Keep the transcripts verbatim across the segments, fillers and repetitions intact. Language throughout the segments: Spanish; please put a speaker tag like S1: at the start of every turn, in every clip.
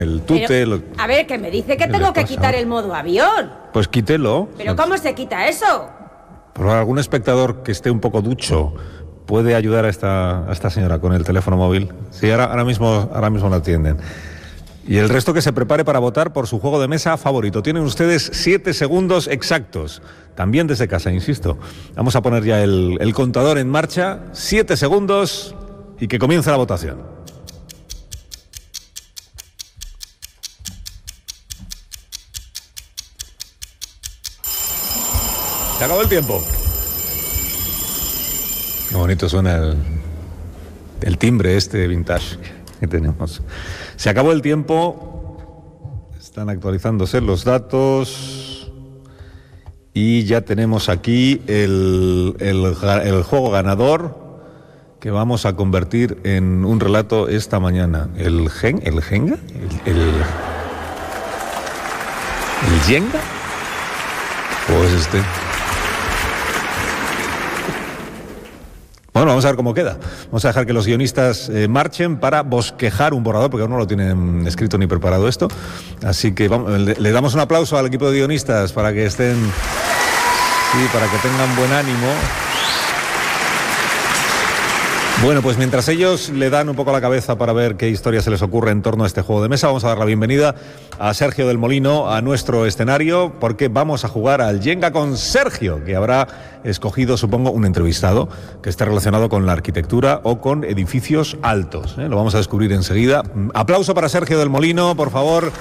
S1: El tute...
S2: Pero,
S1: lo,
S2: a ver, que me dice que tengo que quitar el modo avión.
S1: Pues quítelo.
S2: ¿Pero cómo se quita eso?
S1: Por algún espectador que esté un poco ducho puede ayudar a esta, a esta señora con el teléfono móvil. Sí, ahora, ahora mismo, ahora mismo la atienden. Y el resto que se prepare para votar por su juego de mesa favorito. Tienen ustedes siete segundos exactos. También desde casa, insisto. Vamos a poner ya el, el contador en marcha. Siete segundos y que comience la votación. Se acabó el tiempo. Qué bonito suena el, el timbre este vintage que tenemos. Se acabó el tiempo. Están actualizándose los datos. Y ya tenemos aquí el, el, el juego ganador que vamos a convertir en un relato esta mañana. ¿El gen, el Jenga? ¿El, el, el Jenga? ¿O es este? Bueno, vamos a ver cómo queda. Vamos a dejar que los guionistas eh, marchen para bosquejar un borrador, porque aún no lo tienen escrito ni preparado esto. Así que vamos, le, le damos un aplauso al equipo de guionistas para que estén, sí, para que tengan buen ánimo. Bueno, pues mientras ellos le dan un poco la cabeza para ver qué historia se les ocurre en torno a este juego de mesa, vamos a dar la bienvenida a Sergio del Molino a nuestro escenario, porque vamos a jugar al Jenga con Sergio, que habrá escogido, supongo, un entrevistado que esté relacionado con la arquitectura o con edificios altos, ¿eh? Lo vamos a descubrir enseguida. Aplauso para Sergio del Molino, por favor,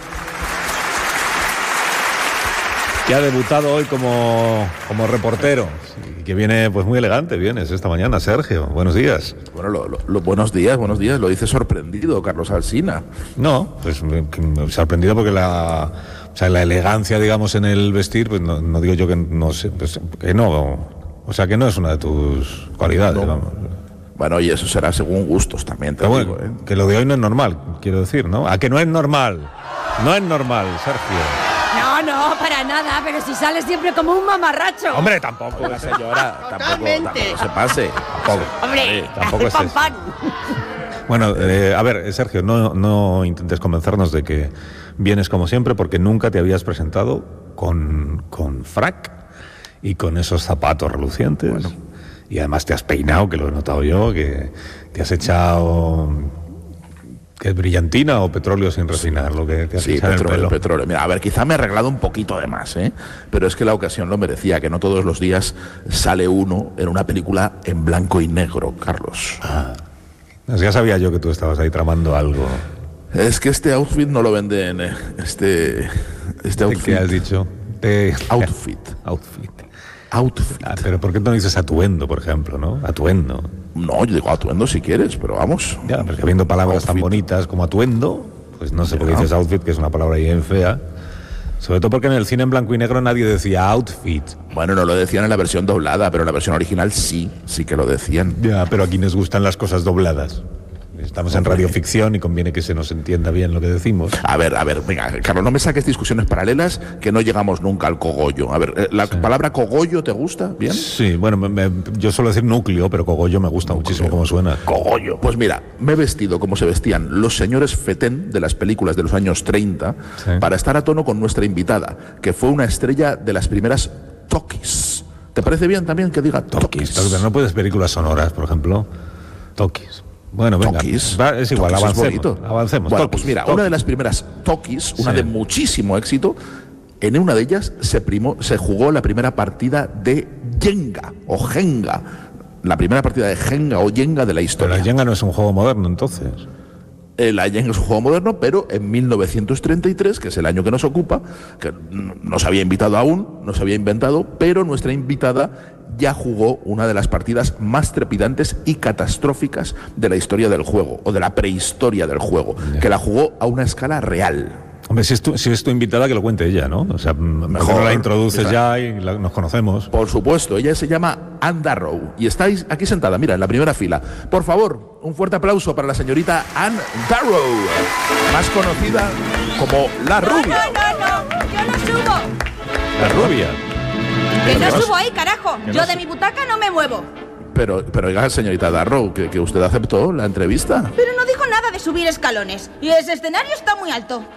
S1: que ha debutado hoy como, como reportero, y que viene pues muy elegante. Vienes esta mañana, Sergio. Buenos días.
S3: Bueno, lo, lo, lo, buenos días, buenos días. Lo dice sorprendido, Carlos Alsina.
S1: No, pues sorprendido porque la, o sea, la elegancia, digamos, en el vestir, pues no, no digo yo que no sé, pues, que no, o sea, que no es una de tus cualidades,
S3: no.
S1: Vamos.
S3: Bueno, y eso será según gustos también, te
S1: Pero
S3: digo,
S1: bueno,
S3: ¿eh?
S1: Que lo de hoy no es normal, quiero decir, ¿no? ¿A que no es normal? No es normal, Sergio.
S2: No, no, para nada, pero si sales siempre como un mamarracho.
S1: Hombre, tampoco.
S3: La señora, tampoco, tampoco se pase. Tampoco.
S2: Hombre,
S1: tampoco es
S2: pan,
S1: eso.
S2: pan.
S1: Bueno, eh, a ver, Sergio, no, no intentes convencernos de que vienes como siempre, porque nunca te habías presentado con, con frac y con esos zapatos relucientes. Bueno. Y además te has peinado, que lo he notado yo, que te has echado... ¿Qué es brillantina o petróleo sin refinar? Lo que te has
S3: sí,
S1: echado
S3: petróleo,
S1: en el pelo.
S3: petróleo. Mira, a ver, quizá me he arreglado un poquito de más, ¿eh? Pero es que la ocasión lo merecía, que no todos los días sale uno en una película en blanco y negro, Carlos.
S1: Ah, ya sabía yo que tú estabas ahí tramando algo.
S3: Es que este outfit no lo venden, eh, este, este outfit.
S1: ¿Qué has dicho? Te...
S3: Outfit.
S1: Outfit.
S3: Outfit.
S1: Ah, pero ¿por qué no dices atuendo, por ejemplo, no? Atuendo.
S3: No, yo digo atuendo si quieres, pero vamos.
S1: Ya, porque habiendo palabras outfit tan bonitas como atuendo, pues no sé por qué dices outfit, que es una palabra bien fea. Sobre todo porque en el cine en blanco y negro nadie decía outfit.
S3: Bueno, no lo decían en la versión doblada, pero en la versión original sí, sí que lo decían.
S1: Ya, pero aquí nos gustan las cosas dobladas. Estamos en radioficción y conviene que se nos entienda bien lo que decimos.
S3: A ver, a ver, venga, Carlos, no me saques discusiones paralelas que no llegamos nunca al cogollo. A ver, ¿la sí. palabra cogollo te gusta? ¿Bien?
S1: Sí, bueno, me, me, yo suelo decir núcleo, pero cogollo me gusta núcleo. muchísimo como suena.
S3: Cogollo. Pues mira, me he vestido como se vestían los señores Fetén de las películas de los años treinta sí. para estar a tono con nuestra invitada, que fue una estrella de las primeras Tokis. ¿Te parece bien también que diga Tokis?
S1: Tokis, pero no puedes películas sonoras, por ejemplo. Tokis. Bueno, venga, va, es igual,
S3: Tokis
S1: avancemos,
S3: es
S1: avancemos.
S3: Bueno,
S1: Tokis,
S3: pues mira,
S1: Tokis.
S3: Una de las primeras Tokis, una sí. de muchísimo éxito, en una de ellas se, primó, se jugó la primera partida de Jenga o Jenga, la primera partida de Jenga o Jenga de la historia.
S1: Pero la Jenga no es un juego moderno, entonces.
S3: Eh, la Jenga es un juego moderno, pero en mil novecientos treinta y tres, que es el año que nos ocupa, que no se había invitado aún, no se había inventado, pero nuestra invitada ya jugó una de las partidas más trepidantes y catastróficas de la historia del juego, o de la prehistoria del juego, yeah. que la jugó a una escala real.
S1: Hombre, si es, tu, si es tu invitada, que lo cuente ella, ¿no? O sea, mejor no la introduces mira, ya y la, nos conocemos.
S3: Por supuesto, ella se llama Anne Darrow y está aquí sentada, mira, en la primera fila. Por favor, un fuerte aplauso para la señorita Anne Darrow, más conocida como La Rubia.
S2: No, no, no, no, yo no subo.
S1: La Rubia.
S2: Que no subo ahí, carajo. Yo de mi butaca no me muevo.
S3: Pero, pero oiga, señorita Darrow, que, que usted aceptó la entrevista.
S2: Pero no dijo nada de subir escalones. Y ese escenario está muy alto.